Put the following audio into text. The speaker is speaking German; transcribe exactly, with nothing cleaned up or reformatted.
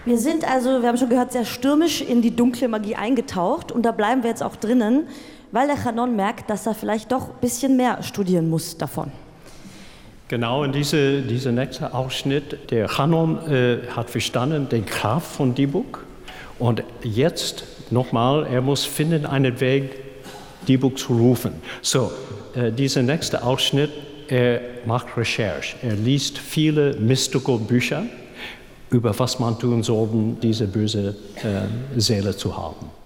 Wir sind also, wir haben schon gehört, sehr stürmisch in die dunkle Magie eingetaucht und da bleiben wir jetzt auch drinnen, weil der Chanon merkt, dass er vielleicht doch ein bisschen mehr studieren muss davon. Genau, in diese, dieser nächste Ausschnitt, der Chanon äh, hat verstanden, den Kraft von Dybbuk und jetzt nochmal, er muss finden einen Weg, Dybbuk zu rufen. So, äh, dieser nächste Ausschnitt, er macht Recherche, er liest viele mystical Bücher, über was man tun soll, um diese böse äh, Seele zu haben.